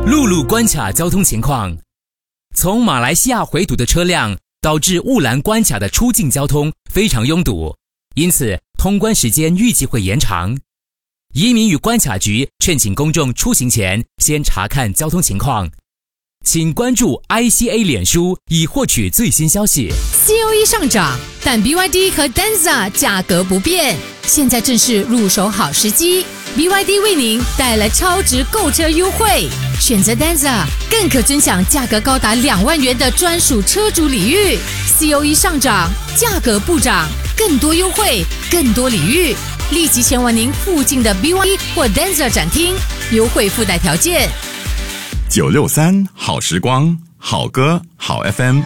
陆路关卡交通情况：从马来西亚回堵的车辆导致雾兰关卡的出境交通非常拥堵，因此通关时间预计会延长。移民与关卡局劝请公众出行前先查看交通情况。请关注 ICA 脸书以获取最新消息。 COE 上涨，但 BYD 和 Denza 价格不变，现在正是入手好时机。BYD 为您带来超值购车优惠，选择 Denza 更可尊享价格高达2万元的专属车主礼遇。COE 上涨，价格不涨，更多优惠，更多礼遇，立即前往您附近的 BYD 或 Denza 展厅，优惠附带条件。 963好时光，好歌好 FM。